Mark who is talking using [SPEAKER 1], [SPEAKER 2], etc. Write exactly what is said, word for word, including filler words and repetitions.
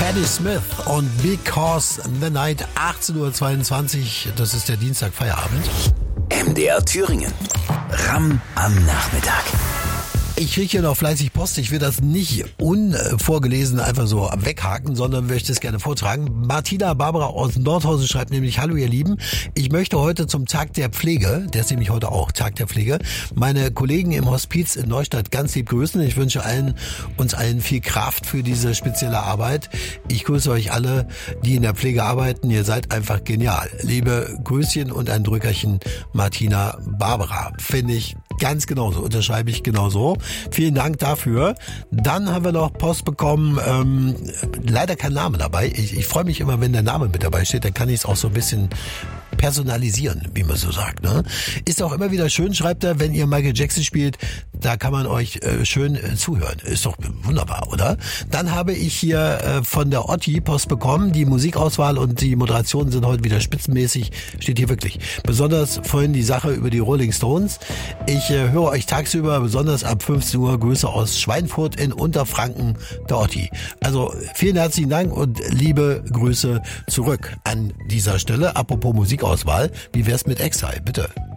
[SPEAKER 1] Patti Smith und Because the Night, achtzehn Uhr zweiundzwanzig, das ist der Dienstag Feierabend.
[SPEAKER 2] M D R Thüringen. Ram am Nachmittag.
[SPEAKER 1] Ich kriege hier noch fleißig Post. Ich will das nicht unvorgelesen einfach so weghaken, sondern möchte es gerne vortragen. Martina Barbara aus Nordhausen schreibt nämlich: Hallo ihr Lieben, ich möchte heute zum Tag der Pflege, der ist nämlich heute auch Tag der Pflege, meine Kollegen im Hospiz in Neustadt ganz lieb grüßen. Ich wünsche allen, uns allen viel Kraft für diese spezielle Arbeit. Ich grüße euch alle, die in der Pflege arbeiten. Ihr seid einfach genial. Liebe Grüßchen und ein Drückerchen, Martina Barbara. Finde ich ganz genauso, unterschreibe ich genauso. Vielen Dank dafür. Dann haben wir noch Post bekommen, ähm, leider kein Name dabei. Ich, ich freue mich immer, wenn der Name mit dabei steht, dann kann ich es auch so ein bisschen personalisieren, wie man so sagt. Ne? Ist auch immer wieder schön, schreibt er, wenn ihr Michael Jackson spielt, da kann man euch äh, schön äh, zuhören. Ist doch wunderbar, oder? Dann habe ich hier äh, von der Otti Post bekommen, die Musikauswahl und die Moderationen sind heute wieder spitzenmäßig, steht hier wirklich. Besonders vorhin die Sache über die Rolling Stones. Ich äh, höre euch tagsüber, besonders ab fünfzehn Uhr, Grüße aus Schweinfurt in Unterfranken, der Otti. Also vielen herzlichen Dank und liebe Grüße zurück an dieser Stelle. Apropos Musikauswahl, wie wär's mit Exile, bitte?